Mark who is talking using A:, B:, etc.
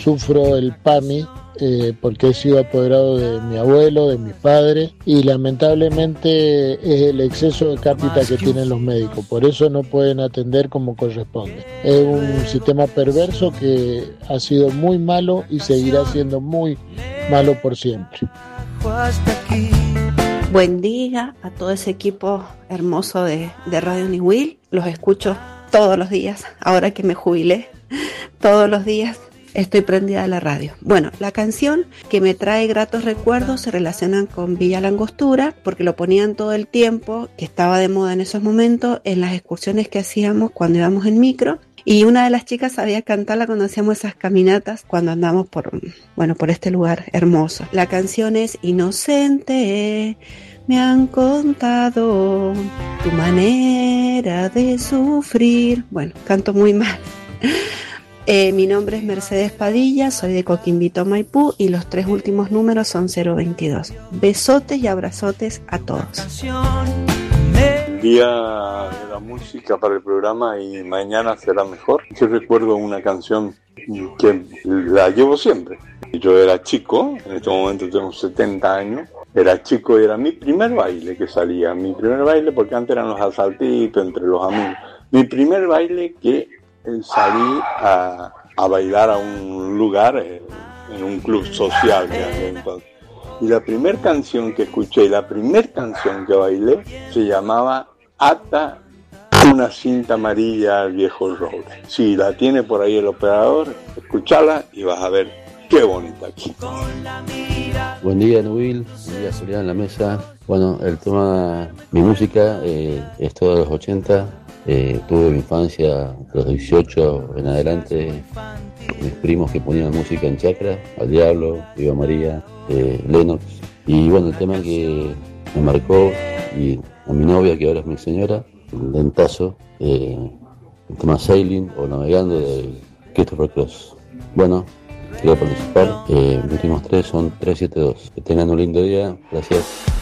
A: sufro el PAMI, porque he sido apoderado de mi abuelo, de mis padres, y lamentablemente es el exceso de cápita que tienen los médicos, por eso no pueden atender como corresponde. Es un sistema perverso que ha sido muy malo y seguirá siendo muy malo por siempre.
B: Buen día a todo ese equipo hermoso de Radio New Will. Los escucho todos los días, ahora que me jubilé, todos los días estoy prendida a la radio. Bueno, la canción que me trae gratos recuerdos se relacionan con Villa La Angostura, porque lo ponían todo el tiempo, que estaba de moda en esos momentos, en las excursiones que hacíamos cuando íbamos en micro. Y una de las chicas sabía cantarla cuando hacíamos esas caminatas, cuando andamos por este lugar hermoso. La canción es Inocente, me han contado tu manera de sufrir. Bueno, canto muy mal. Mi nombre es Mercedes Padilla, soy de Coquimbito, Maipú, y los 3 últimos números son 022. Besotes y abrazotes a todos.
C: Día de la música para el programa y mañana será mejor. Yo recuerdo una canción que la llevo siempre. Yo era chico, en este momento tengo 70 años, era chico y era mi primer baile que salía. Mi primer baile, porque antes eran los asaltitos entre los amigos. Mi primer baile que salí a bailar a un lugar, en un club social que había entonces. Y la primera canción que escuché, la primera canción que bailé, se llamaba Ata una cinta amarilla al viejo roble. Si la tiene por ahí el operador, escuchala y vas a ver qué bonita aquí.
D: Buen día, Nubil. Buen día, Julián, en la mesa. Bueno, el tema, mi música es toda de los 80. Tuve mi infancia a los 18 en adelante. Mis primos que ponían música en chacra, Al Diablo, Viva María, Lennox. Y bueno, el tema que me marcó, y a mi novia, que ahora es mi señora, el lentazo, el tema Sailing o Navegando de Christopher Cross. Bueno, quiero participar. Mis últimos 3 son 372. Que tengan un lindo día. Gracias.